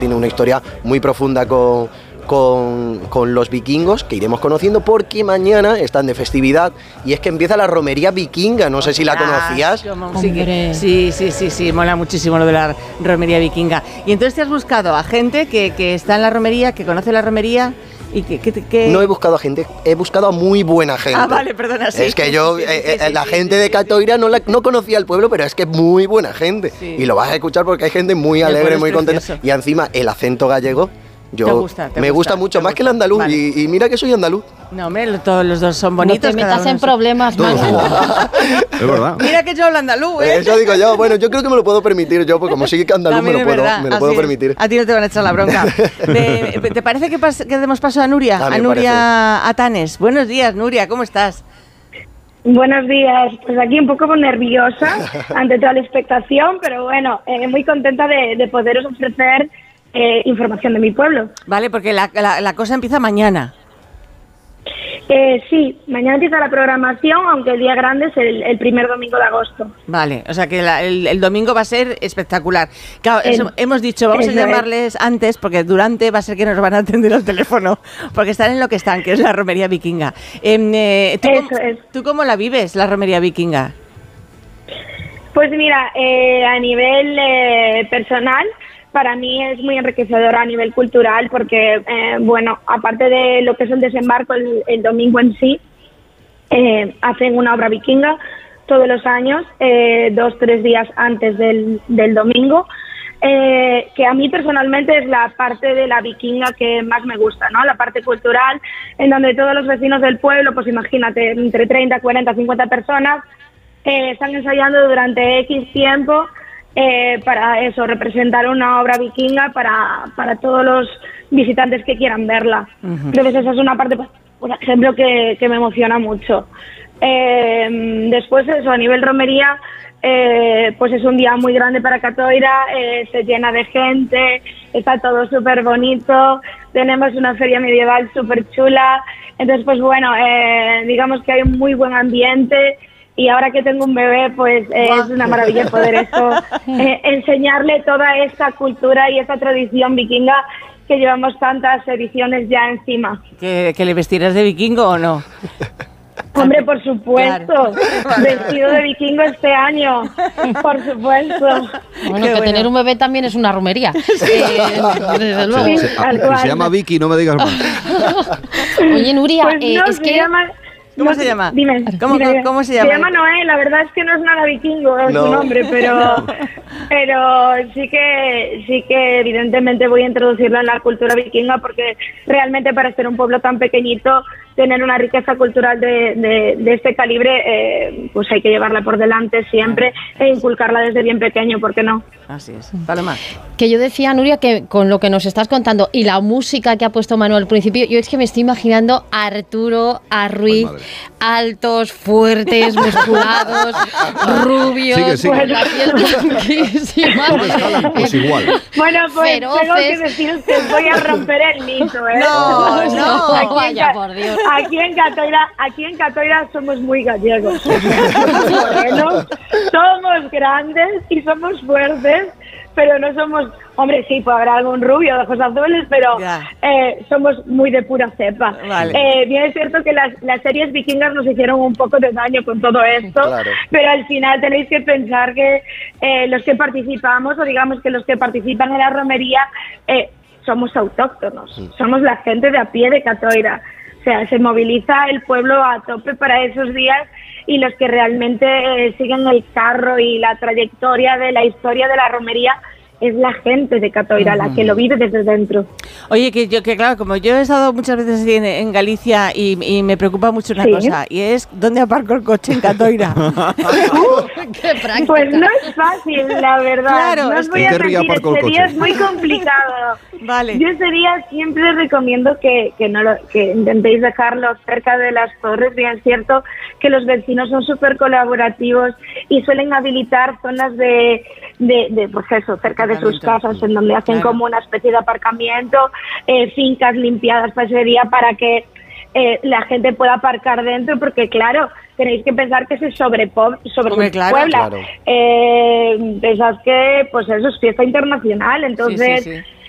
Tiene una historia muy profunda con los vikingos, que iremos conociendo porque mañana están de festividad y es que empieza la romería vikinga, no sé si la conocías. Sí, mola muchísimo lo de la romería vikinga. Y entonces te has buscado a gente que está en la romería, que conoce la romería y que... No he buscado a gente, he buscado a muy buena gente. Ah, vale, perdona, sí. Es que yo, la gente de Catoira no conocía el pueblo, pero es que es muy buena gente. Sí. Y lo vas a escuchar porque hay gente muy alegre, muy contenta. Y encima el acento gallego... me gusta mucho, más que el andaluz, vale. y mira que soy andaluz. No, hombre, todos los dos son bonitos. No te metas en problemas, Manu. Es verdad. Mira que yo hablo andaluz, ¿eh? Eso digo yo, bueno, yo creo que me lo puedo permitir yo, porque como sí que andaluz me lo puedo permitir. A ti no te van a echar la bronca. ¿Te parece que demos paso a Nuria? A Nuria Atanes. Buenos días, Nuria, ¿cómo estás? Buenos días, pues aquí un poco nerviosa ante toda la expectación, pero bueno, muy contenta de poderos ofrecer información de mi pueblo. Vale, porque la cosa empieza mañana. Sí, mañana empieza la programación, aunque el día grande es el primer domingo de agosto. Vale, o sea que el domingo va a ser espectacular. Claro, hemos dicho, vamos a llamarles antes, porque durante va a ser que nos van a atender al teléfono, porque están en lo que están, que es la romería vikinga. ¿Tú cómo la vives, la romería vikinga? Pues mira, a nivel personal, para mí es muy enriquecedora a nivel cultural porque, bueno, aparte de lo que es el desembarco el domingo en sí, hacen una obra vikinga todos los años, 2-3 días antes del domingo, que a mí personalmente es la parte de la vikinga que más me gusta, ¿no? La parte cultural, en donde todos los vecinos del pueblo, pues imagínate, entre 30, 40, 50 personas, están ensayando durante X tiempo, para eso, representar una obra vikinga para todos los visitantes que quieran verla. Entonces esa es una parte, por ejemplo, que me emociona mucho. Después eso, a nivel romería, pues es un día muy grande para Catoira, se llena de gente, está todo súper bonito, tenemos una feria medieval súper chula, entonces pues bueno, digamos que hay un muy buen ambiente. Y ahora que tengo un bebé, pues es una maravilla poder enseñarle toda esta cultura y esta tradición vikinga que llevamos tantas ediciones ya encima. ¿Que le vestirás de vikingo o no? Hombre, por supuesto, claro. Vestido de vikingo este año, por supuesto. Bueno, que tener un bebé también es una romería. Desde luego. Sí, se llama Vicky, no me digas más. Oye, Nuria, pues no, es que... ¿Cómo se llama? Dime. ¿Cómo se llama? Se llama Noé, la verdad es que no es nada vikingo su nombre, pero sí que evidentemente voy a introducirlo en la cultura vikinga porque realmente para ser un pueblo tan pequeñito, tener una riqueza cultural de este calibre, pues hay que llevarla por delante siempre e inculcarla desde bien pequeño, ¿por qué no? Así es. Paloma. Que yo decía, Nuria, que con lo que nos estás contando y la música que ha puesto Manuel al principio, yo es que me estoy imaginando a Arturo, a Ruiz, altos, fuertes, musculados, rubios, sigue. Con la piel blanquísima. Pues igual. Bueno, pues feroces. tengo que deciros que voy a romper el mito, ¿eh? No, vaya, por Dios. Aquí en Catoira somos muy gallegos. Somos morenos, somos grandes y somos fuertes, pero no somos, hombre, sí, puede haber algún rubio de ojos azules, pero somos muy de pura cepa. Vale. Bien es cierto que las series vikingas nos hicieron un poco de daño con todo esto, claro. Pero al final tenéis que pensar que los que participamos, o digamos que los que participan en la romería, somos autóctonos, somos la gente de a pie de Catoira. O sea, se moviliza el pueblo a tope para esos días y los que realmente siguen el carro y la trayectoria de la historia de la romería es la gente de Catoira, la que lo vive desde dentro. Oye, que claro, como yo he estado muchas veces en Galicia y me preocupa mucho una cosa, y es ¿dónde aparco el coche en Catoira? ¡Qué práctica! Pues no es fácil, la verdad. Claro, no os voy a mentir, este día es muy complicado. Vale. Yo ese día siempre recomiendo que intentéis dejarlo cerca de las torres. Bien es cierto que los vecinos son súper colaborativos y suelen habilitar zonas de pues eso, cerca de sus casas, en donde hacen como una especie de aparcamiento, fincas limpiadas para ese día para que la gente pueda aparcar dentro, porque claro, tenéis que pensar que se sobrepuebla. Claro. Pensad que pues eso es fiesta internacional, entonces